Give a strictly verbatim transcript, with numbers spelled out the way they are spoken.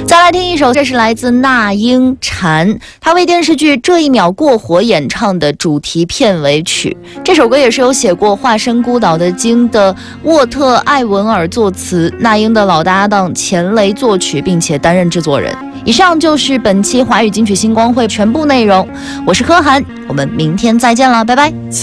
再来听一首，这是来自那英蝉，她为电视剧《这一秒过火》演唱的主题片尾曲。这首歌也是由写过《化身孤岛的鲸》的沃特·艾文尔作词，那英的老搭档钱雷作曲，并且担任制作人。以上就是本期华语金曲星光会全部内容，我是柯涵，我们明天再见了，拜拜。